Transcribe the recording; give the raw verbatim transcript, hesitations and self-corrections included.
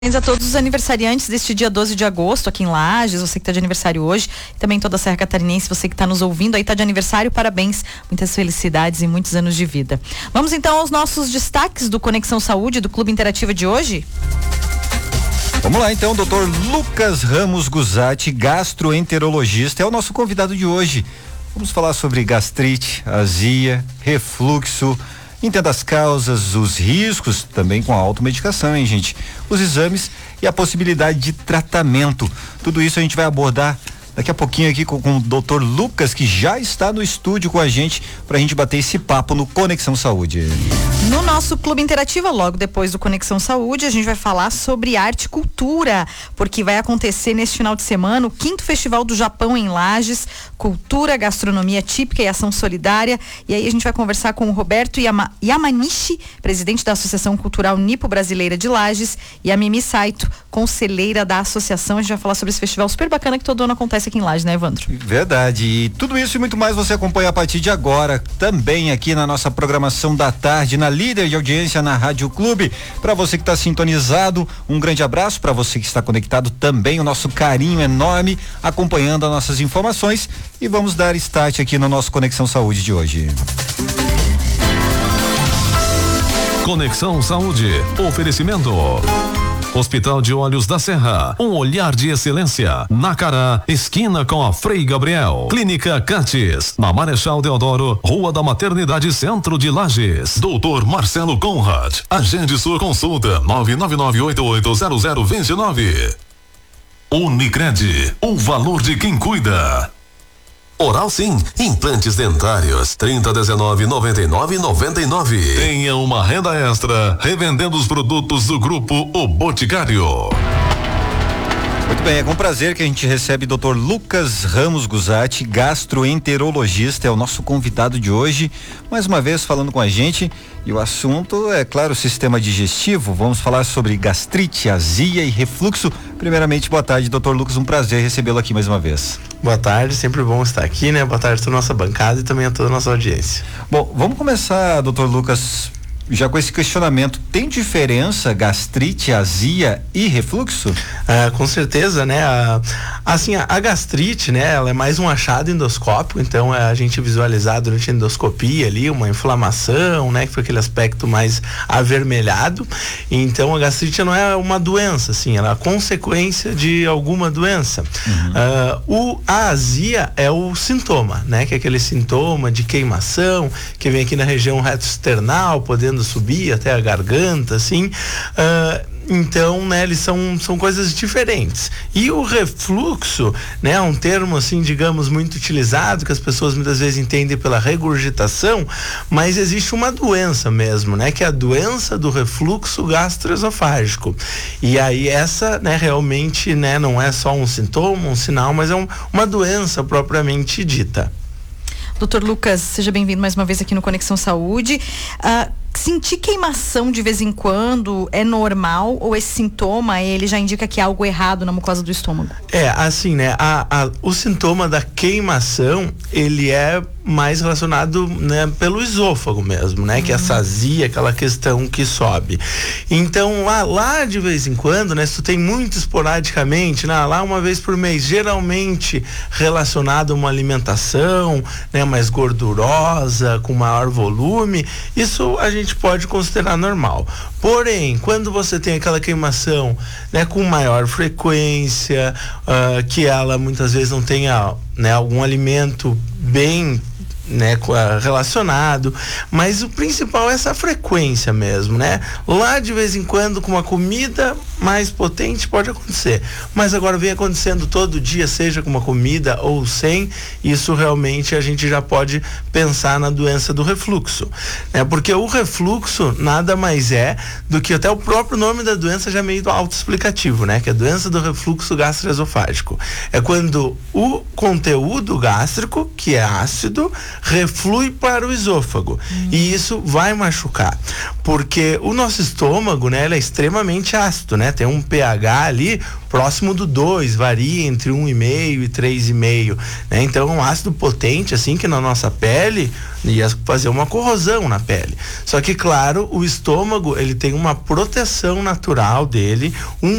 A todos os aniversariantes deste dia doze de agosto aqui em Lages, você que está de aniversário hoje, também toda a Serra Catarinense, você que está nos ouvindo aí, está de aniversário, parabéns, muitas felicidades e muitos anos de vida. Vamos então aos nossos destaques do Conexão Saúde, do Clube Interativo de hoje? Vamos lá então, doutor Lucas Ramos Guzatti, gastroenterologista, é o nosso convidado de hoje. Vamos falar sobre gastrite, azia, refluxo. Entenda as causas, os riscos, também com a automedicação, hein, gente? Os exames e a possibilidade de tratamento. Tudo isso a gente vai abordar daqui a pouquinho aqui com, com o doutor Lucas, que já está no estúdio com a gente pra gente bater esse papo no Conexão Saúde. No nosso Clube Interativo, logo depois do Conexão Saúde, a gente vai falar sobre arte e cultura, porque vai acontecer neste final de semana o quinto Festival do Japão em Lages, cultura, gastronomia típica e ação solidária. E aí a gente vai conversar com o Roberto Yama, Yamanishi, presidente da Associação Cultural Nipo-Brasileira de Lages, e a Mimi Saito, conselheira da associação. A gente vai falar sobre esse festival super bacana que todo ano acontece aqui em Lages, né, Evandro? Verdade, e tudo isso e muito mais você acompanha a partir de agora, também aqui na nossa programação da tarde, na líder de audiência na Rádio Clube. Para você que está sintonizado, um grande abraço. Para você que está conectado também, o nosso carinho enorme, acompanhando as nossas informações, e vamos dar start aqui no nosso Conexão Saúde de hoje. Conexão Saúde, oferecimento Hospital de Olhos da Serra, um olhar de excelência. Nacará, esquina com a Frei Gabriel. Clínica Cates, na Marechal Deodoro, Rua da Maternidade, Centro de Lages. Doutor Marcelo Conrad, agende sua consulta nove nove nove oito oito zero zero dois nove. Unicred, o valor de quem cuida. Oral Sim, implantes dentários, trinta dezenove noventa e nove noventa e nove. Tenha uma renda extra revendendo os produtos do grupo O Boticário. Muito bem, é com prazer que a gente recebe doutor Lucas Ramos Guzatti, gastroenterologista, é o nosso convidado de hoje, mais uma vez falando com a gente, e o assunto é, claro, o sistema digestivo. Vamos falar sobre gastrite, azia e refluxo. Primeiramente, boa tarde, doutor Lucas, um prazer recebê-lo aqui mais uma vez. Boa tarde, sempre bom estar aqui, né? Boa tarde a toda a nossa bancada e também a toda a nossa audiência. Bom, vamos começar, doutor Lucas, já com esse questionamento. Tem diferença gastrite, azia e refluxo? Ah, com certeza, né? A, assim, a, a gastrite, né? Ela é mais um achado endoscópico, então é a gente visualizar durante a endoscopia ali uma inflamação, né? Que foi aquele aspecto mais avermelhado. Então a gastrite não é uma doença, assim, ela é a consequência de alguma doença. Uhum. Ah, o, a azia é o sintoma, né? Que é aquele sintoma de queimação que vem aqui na região reto-external, podendo subir até a garganta, assim. Uh, então, né, eles são, são coisas diferentes. E o refluxo, né, é um termo, assim, digamos, muito utilizado, que as pessoas muitas vezes entendem pela regurgitação, mas existe uma doença mesmo, né, que é a doença do refluxo gastroesofágico. E aí essa, né, realmente, né, não é só um sintoma, um sinal, mas é um, uma doença propriamente dita. doutor Lucas, seja bem-vindo mais uma vez aqui no Conexão Saúde. Uh, sentir queimação de vez em quando é normal, ou esse sintoma, ele já indica que há algo errado na mucosa do estômago? É, assim, né, a, a, o sintoma da queimação, ele é mais relacionado, né, pelo esôfago mesmo, né, uhum. que é essa azia, aquela questão que sobe. Então, lá, lá de vez em quando, né, se tu tem muito esporadicamente, né, lá uma vez por mês, geralmente relacionado a uma alimentação, né, mais gordurosa, com maior volume, isso a gente pode considerar normal. Porém, quando você tem aquela queimação, né, com maior frequência, uh, que ela muitas vezes não tenha, né, algum alimento bem, né, relacionado, mas o principal é essa frequência mesmo, né? Lá de vez em quando, com uma comida mais potente, pode acontecer, mas agora vem acontecendo todo dia, seja com uma comida ou sem, isso realmente a gente já pode pensar na doença do refluxo, né? Porque o refluxo nada mais é do que até o próprio nome da doença já é meio autoexplicativo, né? Que é a doença do refluxo gastroesofágico. É quando o conteúdo gástrico, que é ácido, reflui para o esôfago, hum. e isso vai machucar, porque o nosso estômago, né, ele é extremamente ácido, né? né? Tem um pH ali próximo do dois, varia entre um e meio e três e meio, né? Então é um ácido potente assim que na nossa pele ia fazer uma corrosão na pele. Só que claro, o estômago ele tem uma proteção natural dele, um